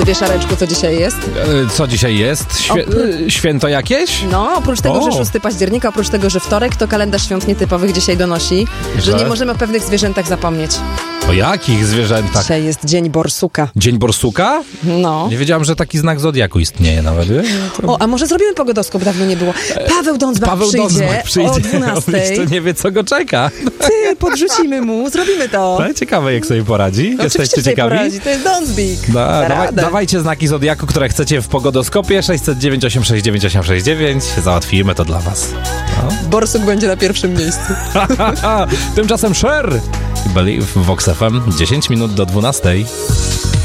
Ty wiesz, Areczku, co dzisiaj jest? Co dzisiaj jest? Święto jakieś? No, oprócz tego, że 6 października, oprócz tego, że wtorek, to kalendarz świąt nietypowych dzisiaj donosi, że nie możemy o pewnych zwierzętach zapomnieć. O jakich zwierzętach? Dzisiaj jest Dzień Borsuka. Dzień Borsuka? No. Nie wiedziałam, że taki znak zodiaku istnieje nawet. O, a może zrobimy pogodoskop? Dawno nie było. Paweł Dądzbach przyjdzie o 12:00. To nie wie, co go czeka. Ty, podrzucimy mu, zrobimy to. No, ciekawe, jak sobie poradzi. Jesteście ciekawi? Poradzi. To jest Dądzbik. Dawajcie znaki zodiaku, które chcecie w pogodoskopie. 609 869 869. Załatwimy to dla was. No. Borsuk będzie na pierwszym miejscu. Tymczasem Cher i Believe w Vox FM 10 minut do 12:00.